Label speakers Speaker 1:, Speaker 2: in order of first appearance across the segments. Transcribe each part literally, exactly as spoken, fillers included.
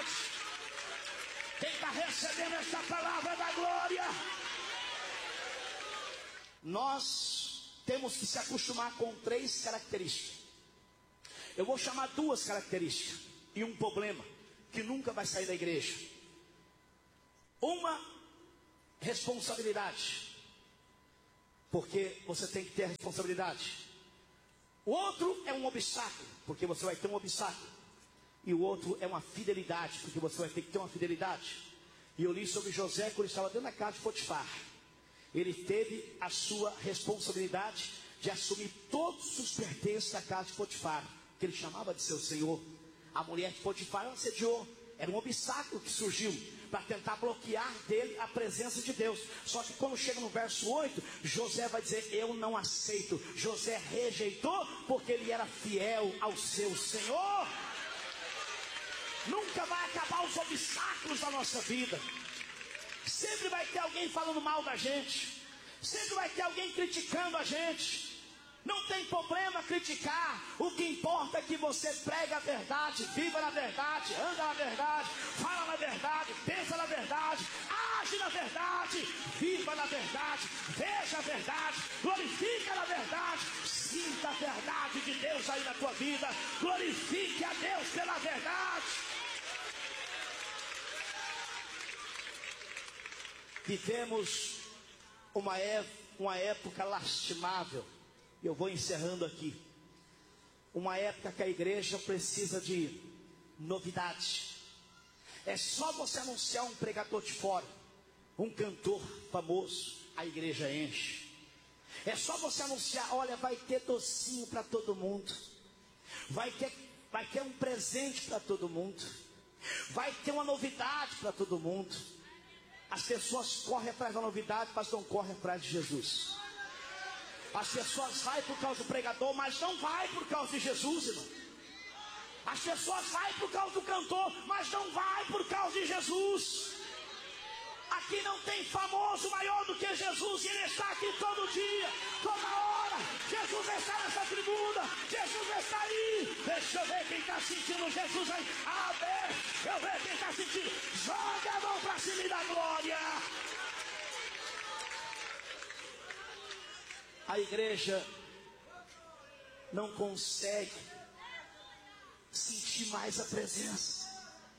Speaker 1: verdade. Quem está recebendo esta palavra da glória? Nós temos que se acostumar com três características. Eu vou chamar duas características e um problema que nunca vai sair da igreja. Uma, responsabilidade, porque você tem que ter a responsabilidade. O outro é um obstáculo, porque você vai ter um obstáculo. E o outro é uma fidelidade, porque você vai ter que ter uma fidelidade. E eu li sobre José quando ele estava dentro da casa de Potifar. Ele teve a sua responsabilidade de assumir todos os pertences da casa de Potifar, que ele chamava de seu senhor. A mulher de Potifar o assediou. Era um obstáculo que surgiu para tentar bloquear dele a presença de Deus. Só que quando chega no verso oito, José vai dizer: eu não aceito. José rejeitou porque ele era fiel ao seu Senhor. Nunca vai acabar os obstáculos da nossa vida. Sempre vai ter alguém falando mal da gente. Sempre vai ter alguém criticando a gente. Não tem problema criticar. O que importa é que você prega a verdade, viva na verdade, anda na verdade, fala na verdade, pensa na verdade, age na verdade, viva na verdade, veja a verdade, glorifica na verdade, sinta a verdade de Deus aí na tua vida, glorifique a Deus pela verdade. Vivemos uma, é, uma época lastimável. Eu vou encerrando aqui. Uma época que a igreja precisa de novidade. É só você anunciar um pregador de fora, um cantor famoso, a igreja enche. É só você anunciar: olha, vai ter docinho para todo mundo, vai ter, vai ter um presente para todo mundo, vai ter uma novidade para todo mundo. As pessoas correm atrás da novidade, mas não correm atrás de Jesus. As pessoas vão por causa do pregador, mas não vai por causa de Jesus, irmão. As pessoas vão por causa do cantor, mas não vai por causa de Jesus. Aqui não tem famoso maior do que Jesus, e Ele está aqui todo dia, toda hora. Jesus está nessa tribuna, Jesus está aí. Deixa eu ver quem está sentindo Jesus aí. Amém. Eu ver quem está sentindo. Joga a mão para cima e dá glória. A igreja não consegue sentir mais a presença.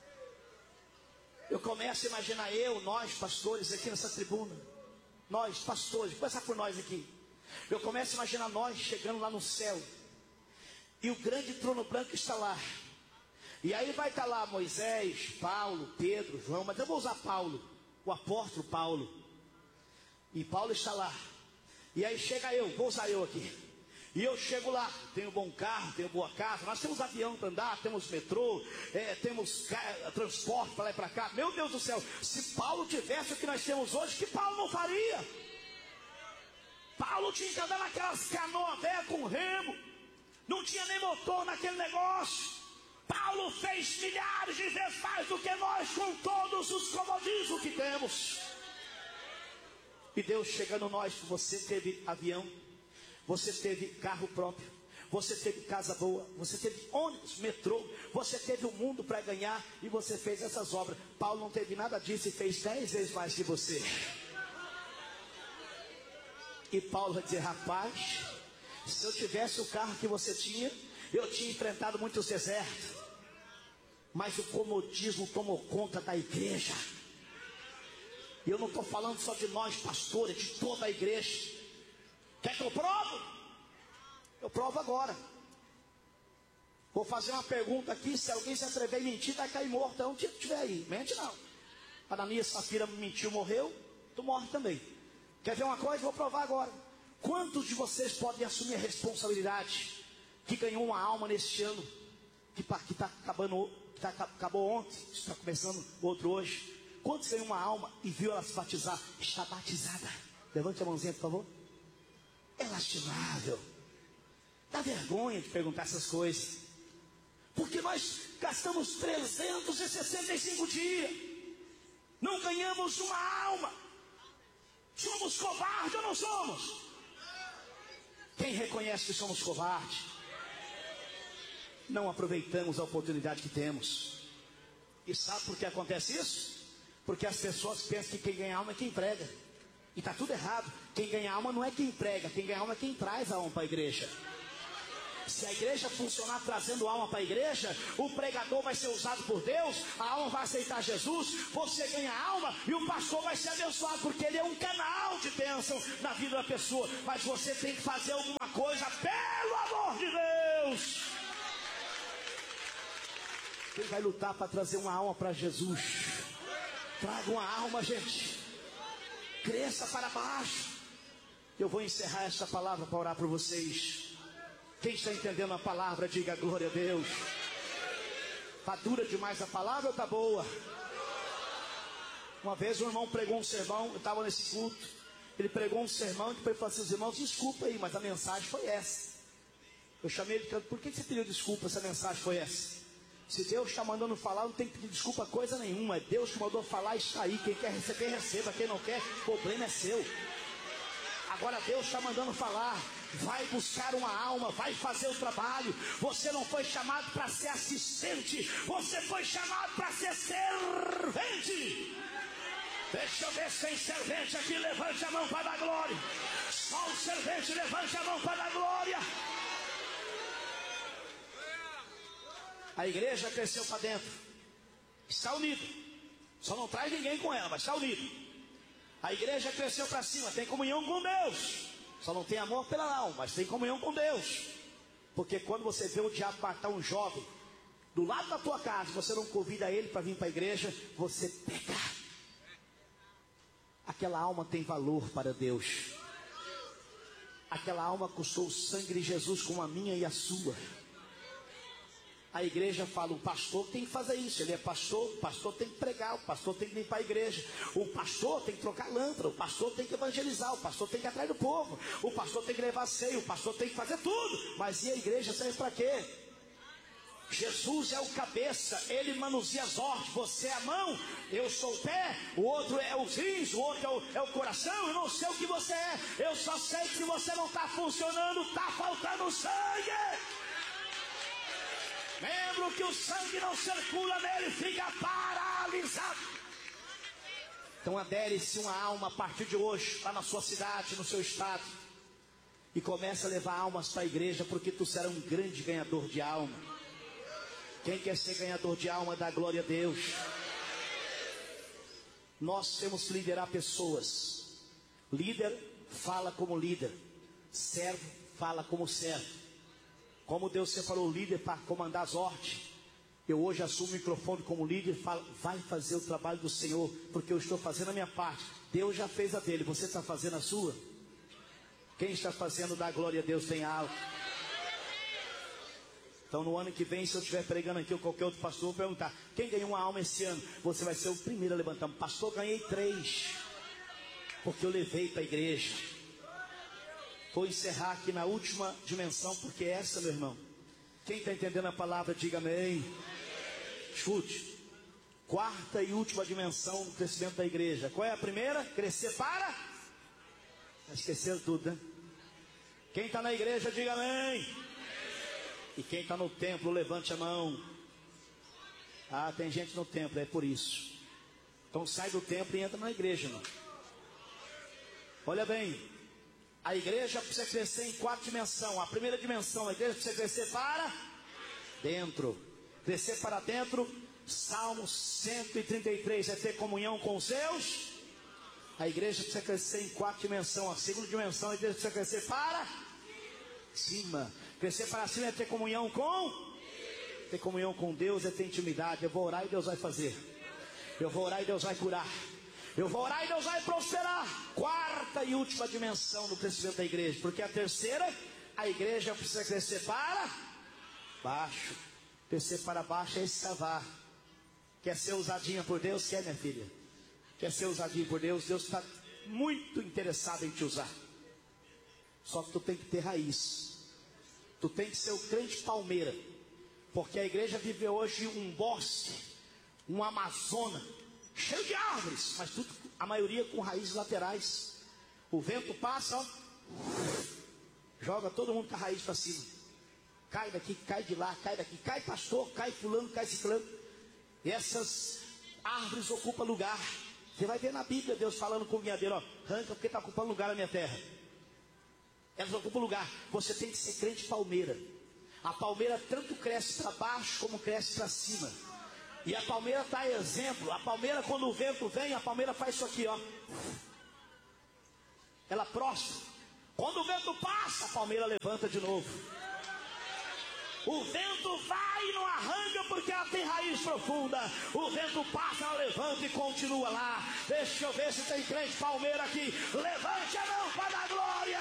Speaker 1: Eu começo a imaginar eu, nós pastores aqui nessa tribuna, nós pastores, vou começar por nós aqui. Eu começo a imaginar nós chegando lá no céu, e o grande trono branco está lá. E aí vai estar lá Moisés, Paulo, Pedro, João, mas eu vou usar Paulo, o apóstolo Paulo. E Paulo está lá. E aí chega eu, vou usar eu aqui. E eu chego lá, tenho bom carro, tenho boa casa, nós temos avião para andar, temos metrô, é, temos ca... transporte para lá e para cá. Meu Deus do céu, se Paulo tivesse o que nós temos hoje, que Paulo não faria? Paulo tinha que andar naquelas canoas velhas com remo, não tinha nem motor naquele negócio. Paulo fez milhares de vezes mais do que nós, com todos os comodismos que temos. E Deus chegando nós, você teve avião, você teve carro próprio, você teve casa boa, você teve ônibus, metrô, você teve o mundo para ganhar, e você fez essas obras. Paulo não teve nada disso e fez dez vezes mais que você. E Paulo vai dizer: rapaz, se eu tivesse o carro que você tinha, eu tinha enfrentado muitos desertos, mas o comodismo tomou conta da igreja. E eu não estou falando só de nós pastores, de toda a igreja. Quer que eu provo? Eu provo agora. Vou fazer uma pergunta aqui. Se alguém se atrever a mentir, vai cair morto. Onde estiver aí, mente não. Ananias, Safira mentiu, morreu, tu morre também. Quer ver uma coisa? Vou provar agora. Quantos de vocês podem assumir a responsabilidade que ganhou uma alma neste ano, que está acabando, que tá, acabou ontem, está começando outro hoje? Quantos ganhou uma alma e viu ela se batizar? Está batizada. Levante a mãozinha, por favor. É lastimável. Dá vergonha de perguntar essas coisas, porque nós gastamos trezentos e sessenta e cinco dias, não ganhamos uma alma. Somos covardes ou não somos? Quem reconhece que somos covardes? Não aproveitamos a oportunidade que temos. E sabe por que acontece isso? Porque as pessoas pensam que quem ganha alma é quem prega. E está tudo errado. Quem ganha alma não é quem prega, quem ganha alma é quem traz a alma para a igreja. Se a igreja funcionar trazendo alma para a igreja, o pregador vai ser usado por Deus, a alma vai aceitar Jesus, você ganha alma e o pastor vai ser abençoado, porque ele é um canal de bênção na vida da pessoa. Mas você tem que fazer alguma coisa, pelo amor de Deus. Quem vai lutar para trazer uma alma para Jesus? Traga uma alma, gente. Cresça para baixo. Eu vou encerrar esta palavra para orar por vocês. Quem está entendendo a palavra, diga glória a Deus. Está dura demais a palavra ou está boa? Uma vez um irmão pregou um sermão, eu estava nesse culto. Ele pregou um sermão e depois falou assim: os irmãos, desculpa aí, mas a mensagem foi essa. Eu chamei ele e falei: por que você pediu desculpa se a mensagem foi essa? Se Deus está mandando falar, não tem que pedir desculpa coisa nenhuma. É Deus que mandou falar e está aí. Quem quer receber, receba. Quem não quer, o problema é seu. Agora Deus está mandando falar. Vai buscar uma alma, vai fazer o trabalho. Você não foi chamado para ser assistente, você foi chamado para ser servente. Deixa eu ver se tem servente aqui. Levante a mão para dar glória. Só o servente, levante a mão para dar glória. A igreja cresceu para dentro, está unida. Só não traz ninguém com ela, mas está unido. A igreja cresceu para cima, tem comunhão com Deus. Só não tem amor pela alma, mas tem comunhão com Deus. Porque quando você vê o diabo matar um jovem do lado da tua casa, você não convida ele para vir para a igreja, você peca. Aquela alma tem valor para Deus. Aquela alma custou o sangue de Jesus como a minha e a sua. A igreja fala: o pastor tem que fazer isso. Ele é pastor, o pastor tem que pregar, o pastor tem que limpar a igreja, o pastor tem que trocar lâmpada, o pastor tem que evangelizar, o pastor tem que ir atrás do povo, o pastor tem que levar ceia, o pastor tem que fazer tudo. Mas e a igreja serve para quê? Jesus é o cabeça, ele manuseia as ordens. Você é a mão, eu sou o pé, o outro é os rins, o outro é o, é o coração. Eu não sei o que você é, eu só sei que se você não está funcionando, está faltando sangue. Membro que o sangue não circula nele fica paralisado. Então adere-se uma alma a partir de hoje, lá na sua cidade, no seu estado, e começa a levar almas para a igreja, porque tu será um grande ganhador de alma. Quem quer ser ganhador de alma, dá glória a Deus. Nós temos que liderar pessoas. Líder fala como líder, servo fala como servo. Como Deus separou o líder para comandar as ordens, eu hoje assumo o microfone como líder e falo: vai fazer o trabalho do Senhor, porque eu estou fazendo a minha parte. Deus já fez a dele, você está fazendo a sua? Quem está fazendo, dá glória a Deus bem alto. Então no ano que vem, se eu estiver pregando aqui ou qualquer outro pastor, eu vou perguntar: quem ganhou uma alma esse ano? Você vai ser o primeiro a levantar: pastor, ganhei três, porque eu levei para a igreja. Vou encerrar aqui na última dimensão, porque é essa, meu irmão. Quem está entendendo a palavra, diga amém. Escute. Quarta e última dimensão do crescimento da igreja. Qual é a primeira? Crescer para? Esqueceram tudo, né? Quem está na igreja, diga amém. E quem está no templo, levante a mão. Ah, tem gente no templo, é por isso. Então sai do templo e entra na igreja, irmão. Olha bem. A igreja precisa crescer em quatro dimensões. A primeira dimensão, a igreja precisa crescer para dentro. Crescer para dentro, Salmo cento e trinta e três, é ter comunhão com os seus. A igreja precisa crescer em quatro dimensões. A segunda dimensão, a igreja precisa crescer para cima. Crescer para cima é ter comunhão com? Ter comunhão com Deus é ter intimidade. Eu vou orar e Deus vai fazer. Eu vou orar e Deus vai curar. Eu vou orar e Deus vai prosperar. Quarta e última dimensão do crescimento da igreja. Porque a terceira, a igreja precisa crescer para baixo. Crescer para baixo é escavar. Quer ser usadinha por Deus? Quer, minha filha? Quer ser usadinha por Deus? Deus está muito interessado em te usar. Só que tu tem que ter raiz. Tu tem que ser o crente palmeira. Porque a igreja vive hoje um bosque, um Amazônia, cheio de árvores, mas tudo, a maioria com raízes laterais. O vento passa, ó, joga todo mundo com a raiz para cima. Cai daqui, cai de lá, cai daqui, cai pastor, cai fulano, cai ciclano. E essas árvores ocupam lugar. Você vai ver na Bíblia Deus falando com o vinhadeiro, ó, arranca porque está ocupando lugar na minha terra. Elas ocupam lugar. Você tem que ser crente palmeira. A palmeira tanto cresce para baixo como cresce para cima. E a palmeira dá exemplo. A palmeira, quando o vento vem, a palmeira faz isso aqui, ó. Ela prostra. Quando o vento passa, a palmeira levanta de novo. O vento vai e não arranca porque ela tem raiz profunda. O vento passa, ela levanta e continua lá. Deixa eu ver se tem crente palmeira aqui. Levante a mão para dar glória.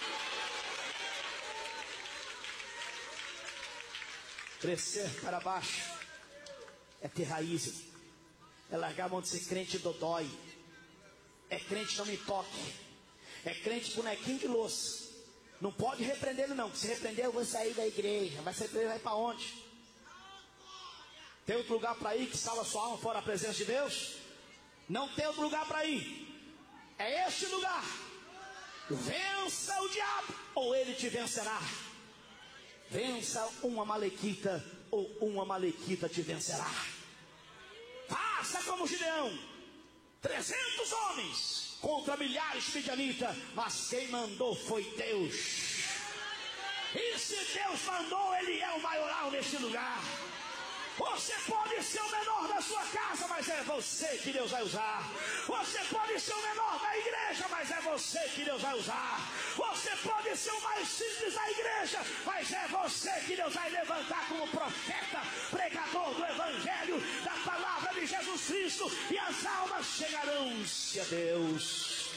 Speaker 1: Crescer para baixo é ter raiz. É largar a mão de ser crente dodói. É crente não me toque. É crente bonequinho de louça. Não pode repreender ele não. Se repreender eu vou sair da igreja. Vai sair, vai para onde? Tem outro lugar para ir que salva sua alma fora a presença de Deus? Não tem outro lugar para ir. É este lugar. Vença o diabo ou ele te vencerá. Vença uma amalequita ou uma amalequita te vencerá. Faça como Gideão. Trezentos homens contra milhares de midianitas, mas quem mandou foi Deus. E se Deus mandou, Ele é o maioral neste lugar. Você pode ser o menor da sua casa, mas é você que Deus vai usar. Você pode ser o menor da igreja, mas é você que Deus vai usar. Você pode ser o mais simples da igreja, mas é você que Deus vai levantar como profeta, pregador do evangelho, da palavra de Jesus Cristo, e as almas chegarão-se a Deus.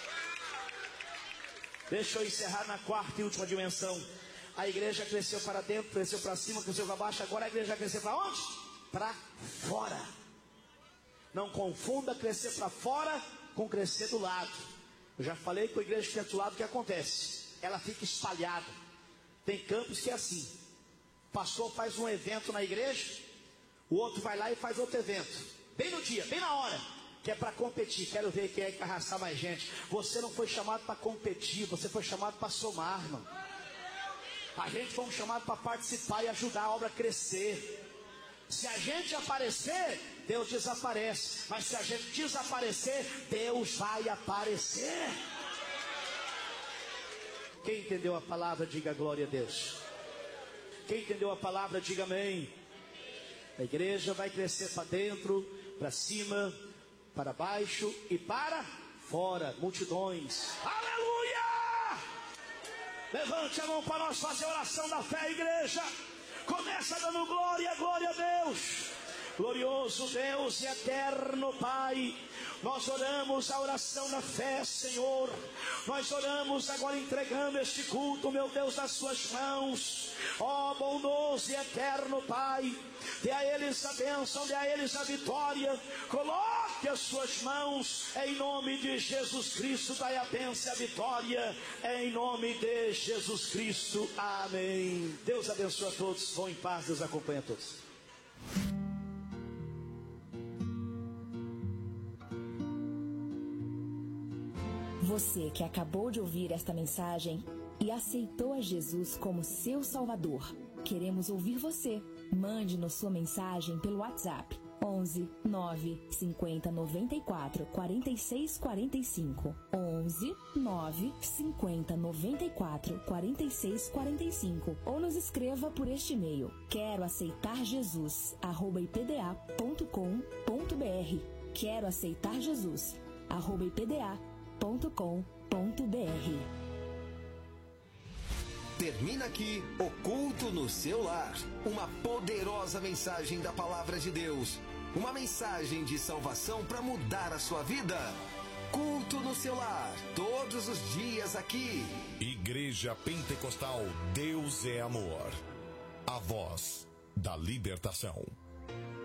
Speaker 1: Deixa eu encerrar na quarta e última dimensão. A igreja cresceu para dentro, cresceu para cima, cresceu para baixo. Agora a igreja vai crescer para onde? Para fora. Não confunda crescer para fora com crescer do lado. Eu já falei que a igreja que é do lado, o que acontece? Ela fica espalhada. Tem campos que é assim. O pastor faz um evento na igreja, o outro vai lá e faz outro evento. Bem no dia, bem na hora. Que é para competir. Quero ver quem é que arrastar mais gente. Você não foi chamado para competir, você foi chamado para somar, irmão. A gente foi chamado para participar e ajudar a obra a crescer. Se a gente aparecer, Deus desaparece. Mas se a gente desaparecer, Deus vai aparecer. Quem entendeu a palavra, diga glória a Deus. Quem entendeu a palavra, diga amém. A igreja vai crescer para dentro, para cima, para baixo e para fora. Multidões. Aleluia! Levante a mão para nós fazer a oração da fé, igreja. Começa dando glória, glória a Deus. Glorioso Deus e eterno Pai, nós oramos a oração da fé, Senhor. Nós oramos agora entregando este culto, meu Deus, nas suas mãos. Ó bondoso e eterno Pai, dê a eles a bênção, dê a eles a vitória. Coloque as suas mãos em nome de Jesus Cristo. Dai a bênção e a vitória em nome de Jesus Cristo. Amém. Deus abençoe a todos. Vão em paz, Deus acompanha a todos.
Speaker 2: Você que acabou de ouvir esta mensagem e aceitou a Jesus como seu Salvador, queremos ouvir você. Mande-nos sua mensagem pelo WhatsApp onze, nove, cinquenta, noventa e quatro, quarenta e seis, quarenta e cinco. onze, nove, cinquenta, noventa e quatro, quarenta e seis, quarenta e cinco. Ou nos escreva por este e-mail: quero aceitar Jesus, arroba i p d a ponto com ponto b r. Quero aceitar Jesus, arroba i p d a ponto com ponto b r.
Speaker 3: Termina aqui o Culto no Seu Lar. Uma poderosa mensagem da Palavra de Deus. Uma mensagem de salvação para mudar a sua vida. Culto no Seu Lar, todos os dias aqui.
Speaker 4: Igreja Pentecostal Deus é Amor. A voz da libertação.